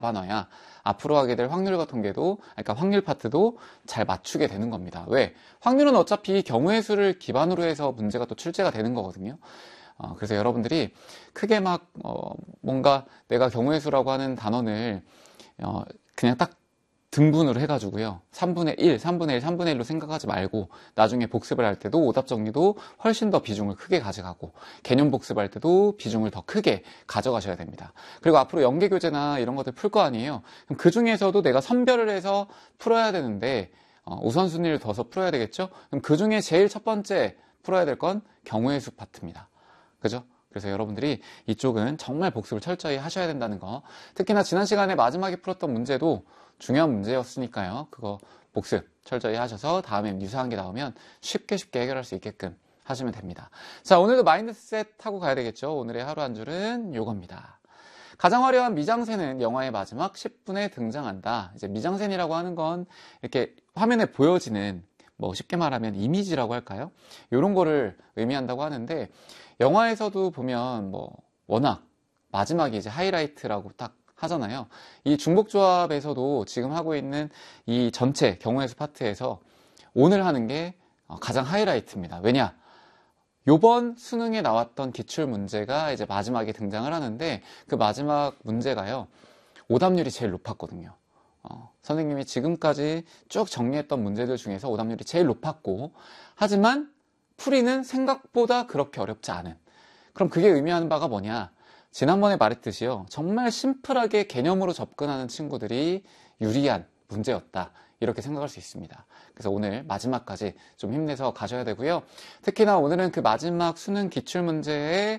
잡아놔야 앞으로 하게 될 확률과 통계도, 그러니까 확률 파트도 잘 맞추게 되는 겁니다. 왜? 확률은 어차피 경우의 수를 기반으로 해서 문제가 또 출제가 되는 거거든요. 그래서 여러분들이 크게 막 뭔가 내가 경우의 수라고 하는 단원을 그냥 딱 등분으로 해가지고요. 3분의 1, 3분의 1, 3분의 1로 생각하지 말고 나중에 복습을 할 때도 오답 정리도 훨씬 더 비중을 크게 가져가고 개념 복습할 때도 비중을 더 크게 가져가셔야 됩니다. 그리고 앞으로 연계교재나 이런 것들 풀 거 아니에요. 그럼 그 중에서도 내가 선별을 해서 풀어야 되는데 우선순위를 둬서 풀어야 되겠죠? 그럼 그 중에 제일 첫 번째 풀어야 될 건 경우의 수 파트입니다. 그죠? 그래서 여러분들이 이쪽은 정말 복습을 철저히 하셔야 된다는 거. 특히나 지난 시간에 마지막에 풀었던 문제도 중요한 문제였으니까요. 그거 복습 철저히 하셔서 다음에 유사한 게 나오면 쉽게 해결할 수 있게끔 하시면 됩니다. 자, 오늘도 마인드셋 하고 가야 되겠죠. 오늘의 하루 한 줄은 요겁니다. 가장 화려한 미장센은 영화의 마지막 10분에 등장한다. 이제 미장센이라고 하는 건 이렇게 화면에 보여지는 뭐 쉽게 말하면 이미지라고 할까요? 이런 거를 의미한다고 하는데 영화에서도 보면 뭐 워낙 마지막이 이제 하이라이트라고 딱 하잖아요. 이 중복조합에서도 지금 하고 있는 이 전체 경우의 수 파트에서 오늘 하는 게 가장 하이라이트입니다. 왜냐? 요번 수능에 나왔던 기출 문제가 이제 마지막에 등장을 하는데 그 마지막 문제가요. 오답률이 제일 높았거든요. 선생님이 지금까지 쭉 정리했던 문제들 중에서 오답률이 제일 높았고 하지만 풀이는 생각보다 그렇게 어렵지 않은. 그럼 그게 의미하는 바가 뭐냐? 지난번에 말했듯이요. 정말 심플하게 개념으로 접근하는 친구들이 유리한 문제였다. 이렇게 생각할 수 있습니다. 그래서 오늘 마지막까지 좀 힘내서 가셔야 되고요. 특히나 오늘은 그 마지막 수능 기출문제에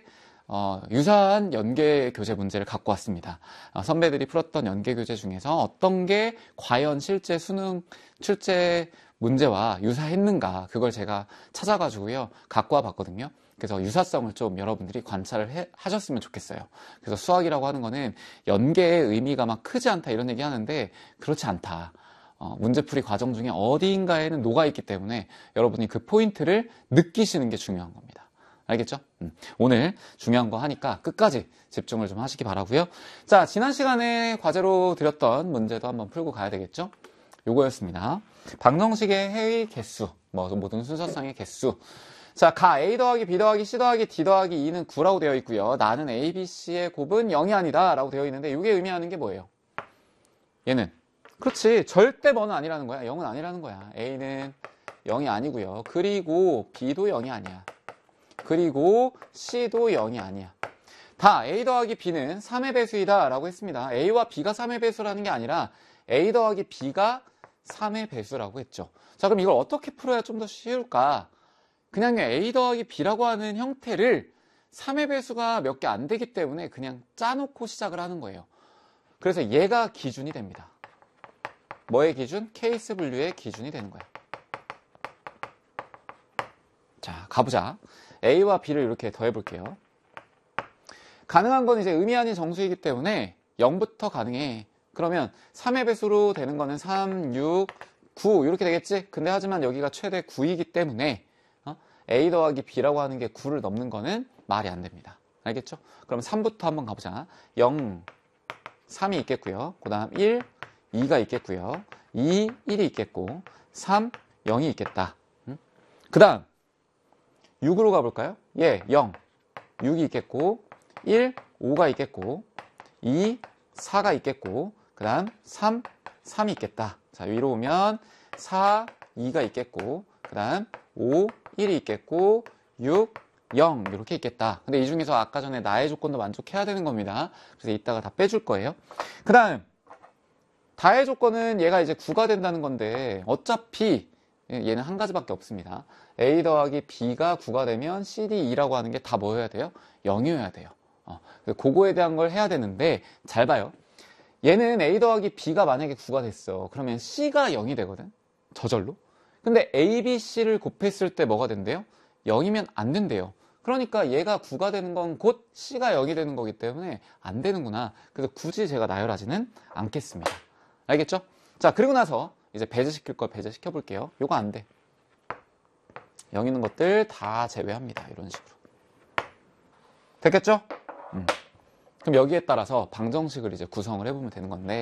유사한 연계교재 문제를 갖고 왔습니다. 선배들이 풀었던 연계교재 중에서 어떤 게 과연 실제 수능 출제 문제와 유사했는가 그걸 제가 찾아가지고요. 갖고 와봤거든요. 그래서 유사성을 좀 여러분들이 관찰을 하셨으면 좋겠어요. 그래서 수학이라고 하는 거는 연계의 의미가 막 크지 않다 이런 얘기 하는데 그렇지 않다. 문제풀이 과정 중에 어디인가에는 녹아있기 때문에 여러분이 그 포인트를 느끼시는 게 중요한 겁니다. 알겠죠? 오늘 중요한 거 하니까 끝까지 집중을 좀 하시기 바라고요. 자, 지난 시간에 과제로 드렸던 문제도 한번 풀고 가야 되겠죠? 요거였습니다. 방정식의 해의 개수, 모든 순서상의 개수. 자, 가 A 더하기 B 더하기 C 더하기 D 더하기 2는 9라고 되어 있고요. 나는 A, B, C의 곱은 0이 아니다 라고 되어 있는데 이게 의미하는 게 뭐예요? 얘는 그렇지, 절대 뭐는 아니라는 거야. 0은 아니라는 거야. A는 0이 아니고요. 그리고 B도 0이 아니야. 그리고 C도 0이 아니야. 다 A 더하기 B는 3의 배수이다 라고 했습니다. A와 B가 3의 배수라는 게 아니라 A 더하기 B가 3의 배수라고 했죠. 자, 그럼 이걸 어떻게 풀어야 좀 더 쉬울까? 그냥 A 더하기 B라고 하는 형태를 3의 배수가 몇 개 안 되기 때문에 그냥 짜놓고 시작을 하는 거예요. 그래서 얘가 기준이 됩니다. 뭐의 기준? 케이스 분류의 기준이 되는 거야. 자, 가보자. A와 B를 이렇게 더해볼게요. 가능한 건 이제 의미 아닌 정수이기 때문에 0부터 가능해. 그러면 3의 배수로 되는 거는 3, 6, 9 이렇게 되겠지? 근데 하지만 여기가 최대 9이기 때문에 A 더하기 B라고 하는 게 9를 넘는 거는 말이 안 됩니다. 알겠죠? 그럼 3부터 한번 가보자. 0, 3이 있겠고요. 그 다음 1, 2가 있겠고요. 2, 1이 있겠고 3, 0이 있겠다. 그 다음 6으로 가볼까요? 예, 0, 6이 있겠고 1, 5가 있겠고 2, 4가 있겠고 그 다음 3, 3이 있겠다. 자, 위로 오면 4, 2가 있겠고 그 다음 5, 1이 있겠고 6, 0 이렇게 있겠다. 근데 이 중에서 아까 전에 나의 조건도 만족해야 되는 겁니다. 그래서 이따가 다 빼줄 거예요. 그 다음 다의 조건은 얘가 이제 9가 된다는 건데 어차피 얘는 한 가지밖에 없습니다. A 더하기 B가 9가 되면 CD 2라고 하는 게 다 뭐여야 돼요? 0이어야 돼요. 그거에 대한 걸 해야 되는데 잘 봐요. 얘는 A 더하기 B가 만약에 9가 됐어. 그러면 C가 0이 되거든. 저절로. 근데 A, B, C를 곱했을 때 뭐가 된대요? 0이면 안 된대요. 그러니까 얘가 9가 되는 건 곧 C가 0이 되는 거기 때문에 안 되는구나. 그래서 굳이 제가 나열하지는 않겠습니다. 알겠죠? 자, 그리고 나서 이제 배제시킬 걸 배제시켜 볼게요. 요거 안 돼. 0 있는 것들 다 제외합니다. 이런 식으로. 됐겠죠? 그럼 여기에 따라서 방정식을 이제 구성을 해보면 되는 건데